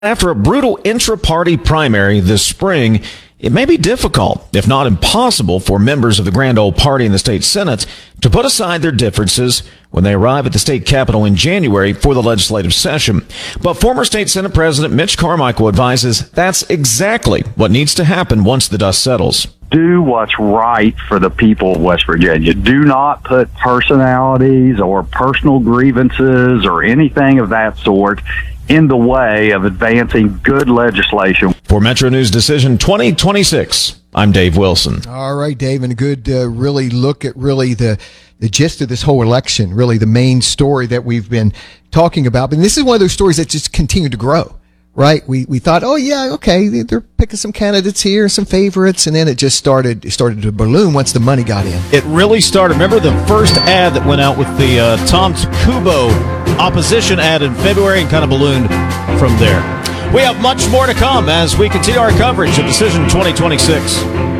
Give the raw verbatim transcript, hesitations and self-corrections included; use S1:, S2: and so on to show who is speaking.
S1: After a brutal intra-party primary this spring, it may be difficult, if not impossible, for members of the Grand Old Party in the state Senate to put aside their differences when they arrive at the state capitol in January for the legislative session. But former state Senate President Mitch Carmichael advises that's exactly what needs to happen once the dust settles.
S2: Do what's right for the people of West Virginia. Do not put personalities or personal grievances or anything of that sort in the way of advancing good legislation.
S1: For Metro News Decision twenty twenty-six, I'm Dave Wilson.
S3: All right, Dave, and a good uh, really look at really the, the gist of this whole election, really the main story that we've been talking about. And this is one of those stories that just continue to grow, right? We we thought, oh, yeah, okay, they're picking some candidates here, some favorites, and then it just started it started to balloon once the money got in.
S4: It really started. Remember the first ad that went out with the uh, Tom Takubo opposition ad in February and kind of ballooned from there. We have much more to come as we continue our coverage of Decision twenty twenty-six.